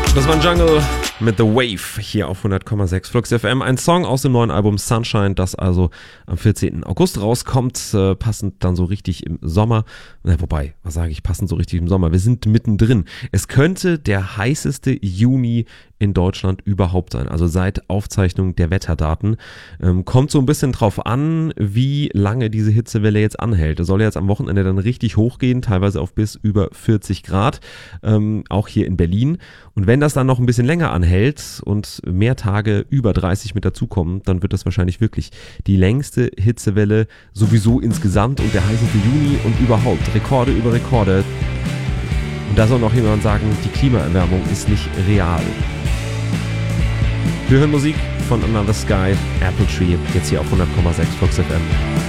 Das war ein Jungle mit The Wave hier auf 100,6 Flux FM. Ein Song aus dem neuen Album Sunshine, das also am 14. August rauskommt, passend dann so richtig im Sommer. Wobei, was sage ich, passend so richtig im Sommer? Wir sind mittendrin. Es könnte der heißeste Juni in Deutschland überhaupt sein, also seit Aufzeichnung der Wetterdaten. Kommt so ein bisschen drauf an, wie lange diese Hitzewelle jetzt anhält. Es soll ja jetzt am Wochenende dann richtig hochgehen, teilweise auf bis über 40 Grad, auch hier in Berlin. Und wenn das dann noch ein bisschen länger anhält und mehr Tage über 30 mit dazukommen, dann wird das wahrscheinlich wirklich die längste Hitzewelle sowieso insgesamt und der heißeste Juni und überhaupt. Rekorde über Rekorde. Und da soll noch jemand sagen, die Klimaerwärmung ist nicht real. Wir hören Musik von Another Sky, Apple Tree, jetzt hier auf 100,6 Flux FM.